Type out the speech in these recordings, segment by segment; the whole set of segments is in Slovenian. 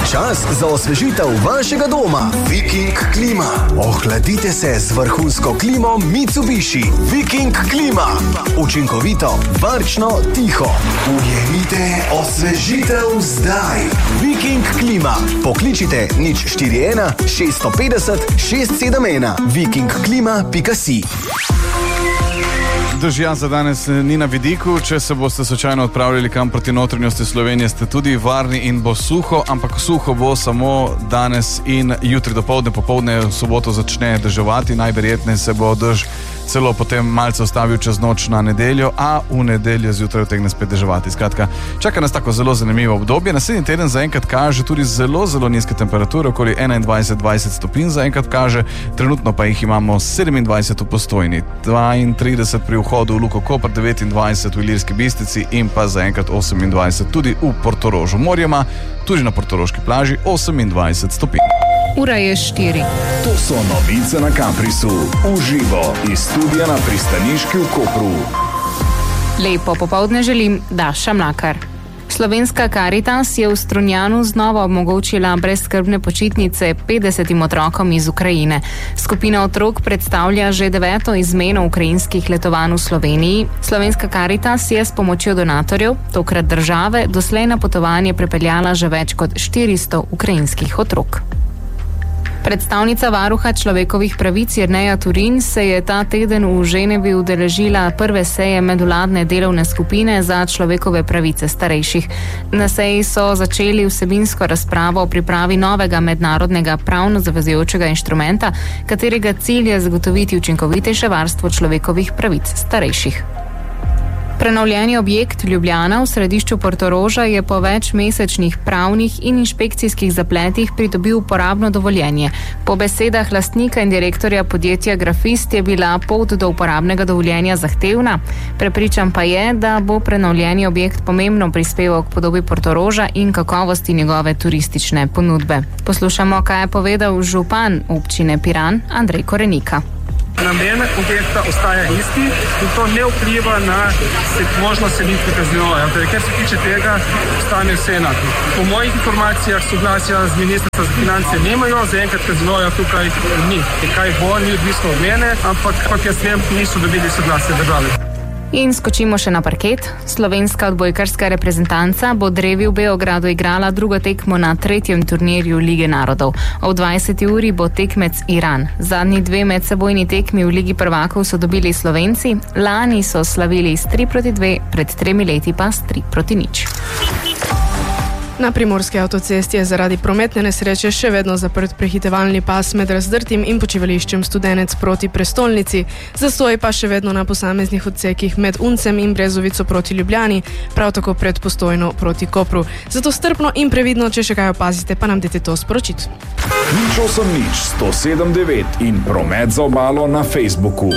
Čas za osvežitev vašega doma. Viking Klima. Ohladite se z vrhunsko klimo Mitsubishi. Viking Klima. Učinkovito, varčno, tiho. Ujemite osvežitev zdaj. Viking Klima. Pokličite 041 650 671 vikingklima.si. Dežja za danes ni na vidiku, če se boste slučajno odpravljali kam proti notranjosti Slovenije, ste tudi varni in bo suho, ampak suho bo samo danes in jutri dopoldne, popoldne v soboto začne deževati, najverjetneje se bo dež celo potem malce ostavil čez noč na nedeljo, a v nedeljo zjutraj utegne spet deževati. Skratka, čaka nas tako zelo zanimivo obdobje. Naslednji teden zaenkrat kaže tudi zelo nizke temperature, okoli 21-20 stopinj zaenkrat kaže, trenutno pa jih imamo 27 v Postojni, 32 pri vhodu v Luko Koper, 29 v Ilirski Bistrici in pa zaenkrat 28 tudi v Portorožu. Morjema, tudi na portoroški plaži 28 stopinj. Ura je 4. To so novice na Caprisu. Uživo iz studia na pristaniški v Kopru. Lepo popoldne želim, Daša Mlakar. Slovenska Karitas je v Strunjanu znova omogočila brezskrbne počitnice 50 otrokom iz Ukrajine. Skupina otrok predstavlja že 9. izmeno ukrajinskih letovanj v Sloveniji. Slovenska Karitas je s pomočjo donatorjev, tokrat države, doslej na potovanje prepeljala že več kot 400 ukrajinskih otrok. Predstavnica varuha človekovih pravic Jerneja Turin se je ta teden v Ženevi udeležila prve seje medvladne delovne skupine za človekove pravice starejših. Na seji so začeli vsebinsko razpravo o pripravi novega mednarodnega pravno zavezujočega inštrumenta, katerega cilj je zagotoviti učinkovitejše varstvo človekovih pravic starejših. Prenovljeni objekt Ljubljana v središču Portoroža je po večmesečnih pravnih in inšpekcijskih zapletih pridobil uporabno dovoljenje. Po besedah lastnika in direktorja podjetja Grafist je bila pot do uporabnega dovoljenja zahtevna. Prepričan pa je, da bo prenovljeni objekt pomembno prispeval k podobi Portoroža in kakovosti njegove turistične ponudbe. Poslušamo, kaj je povedal župan občine Piran Andrej Korenika. Namen objekta ostaja isti in to ne vpliva na možnost selitve kazinoja. Kar se tiče tega, ostane vse enako. Po mojih informacijah soglasja z Ministrstva za finance nemajo, zaenkrat kazinoja tukaj ni. Kaj bo, ni odvisno od mene, ampak jaz vem, niso dobili soglasja države. In skočimo še na parket. Slovenska odbojkarska reprezentanca bo drevi v Beogradu igrala drugo tekmo na 3. turnirju Lige narodov. Ob 20. uri bo tekmec Iran. Zadnji 2 medsebojni tekmi v Ligi prvakov so dobili Slovenci. Lani so slavili s 3-2, pred 3 leti pa s 3-0. Na primorski avtocesti je zaradi prometne nesreče še vedno zaprt prehitevalni pas med Razdrtim in počivališčem Studenec proti prestolnici. Zastoj pa še vedno na posameznih odsekih med Uncem in Brezovico proti Ljubljani, prav tako pred Postojno proti Kopru. Zato strpno in previdno, če še kaj opazite, pa nam dajte to sporočiti. 107.9 in promet za obalo na Facebooku.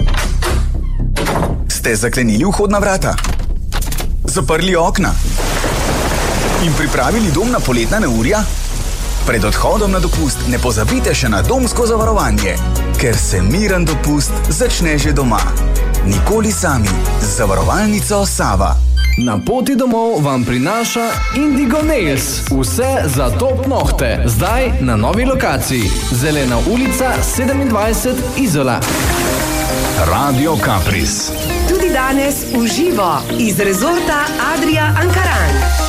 Ste zaklenili vhodna vrata? Zaprli okna? In pripravili dom na poletna neurja? Pred odhodom na dopust ne pozabite še na domsko zavarovanje, ker se miren dopust začne že doma. Nikoli sami z zavarovalnico Sava. Na poti domov vam prinaša Indigo Nails. Vse za top nohte. Zdaj na novi lokaciji. Zelena ulica 27 Izola. Radio Capris. Tudi danes v živo iz rezorta Adria Ankaran.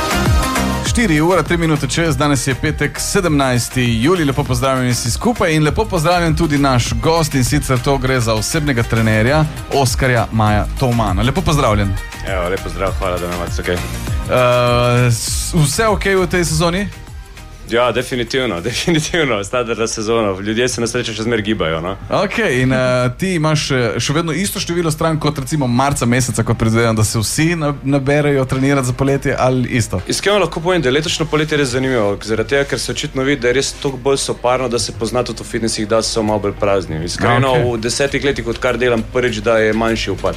4:03 čez, danes je petek 17. julij, lepo pozdravljeni vsi skupaj in lepo pozdravljen tudi naš gost, in sicer to gre za osebnega trenerja Oskarja Maja Tovmana. Lepo pozdravljen. Evo, lepo zdrav, hvala, da me imate okej. Vse okej v tej sezoni? Ja, definitivno, standardna sezona, ljudje se na srečo še zmer gibajo, no. Ok, in ti imaš še vedno isto število strank kot recimo marca meseca, kot predvidevam, da se vsi naberejo trenirati za poletje, ali isto? Iskreno lahko povem, da je letočno poletje res zanimivo, zaradi tega, ker se očitno vidi, da je res toliko bolj soparno, da se pozna tudi v fitnessih, da so malo bolj prazni. Iskreno, v 10 letih, odkar delam, prvič, da je manjši upad.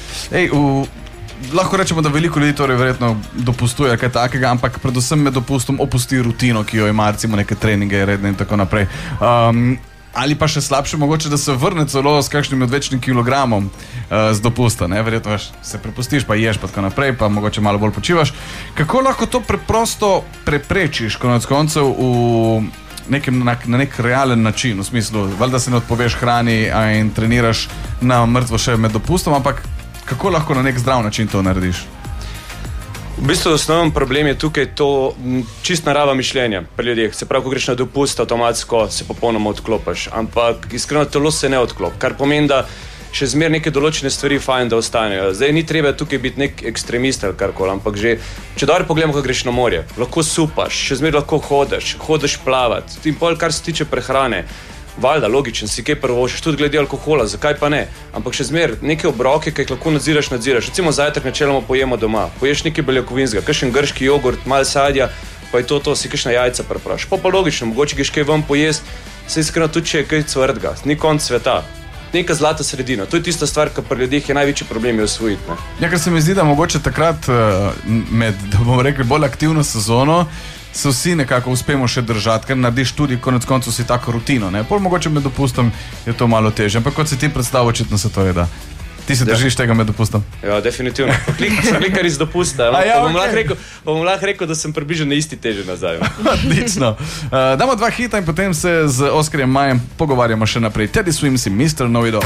Lahko rečemo, da veliko ljudi torej verjetno dopustuje kaj takega, ampak predvsem med dopustom opusti rutino, ki jo ima, recimo neke treninge redne in tako naprej. Ali pa še slabše, mogoče, da se vrne celo s kakšnim odvečnim kilogramom z dopusta. Verjetno se prepustiš, pa ješ, pa tako naprej, pa mogoče malo bolj počivaš. Kako lahko to preprosto preprečiš, konec koncev, na nek realen način, v smislu, valjda se ne odpoveš hrani in treniraš na mrtvo še med dopustom, ampak kako lahko na nek zdrav način to narediš? V bistvu osnoven problem je tukaj to čist narava mišljenja pri ljudeh. Se pravi, ko greš na dopust, avtomatsko se popolnoma odklopiš. Ampak iskreno telo se ne odklop, kar pomeni, da še zmer neke določene stvari fajn, da ostanejo. Zdaj ni treba tukaj biti nek ekstremist ali karkoli, ampak že, če dobro pogledamo, ko greš na morje, lahko supaš, še zmer lahko hodiš plavat. In pol, kar se tiče prehrane, valjda, logičen, si kaj prvošiš, tudi glede alkohola, zakaj pa ne? Ampak še zmer, neke obroke, ki jih lahko nadziraš. Recimo zajtrk načeloma pojemo doma, poješ nekaj beljakovinskega, kakšen grški jogurt, malo sadja, pa je to, si kakšna jajca prepraš. Pa logično, mogoče greš kaj ven pojesti, se iskreno tudi, če je kaj cvrtga, ni konc sveta. Neka zlata sredina, to je tista stvar, ki pri ljudeh je največji problem osvojiti. Ja, ker se mi zdi, da mogoče takrat med, da bomo rekli, bolj aktivno sezono, se vsi nekako uspemo še držati, ker narediš tudi konec koncev si tako rutino. Pol mogoče med dopustom je to malo težje, ampak kot si ti predstavil, očitno se to je da. Ti se držiš tega med dopustom? Ja, definitivno. Sem klikar iz dopusta. Pa bom lahko rekel, da sem približno na isti teži nazaj. Odlično. Damo 2 hita in potem se z Oskarjem Majem pogovarjamo še naprej. Teddy Swims in Mr. Novido.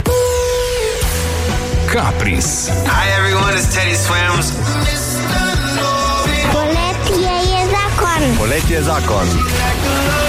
Kapris. Hi everyone, it's Teddy Swims. Poletje je zakon. Poletje je zakon.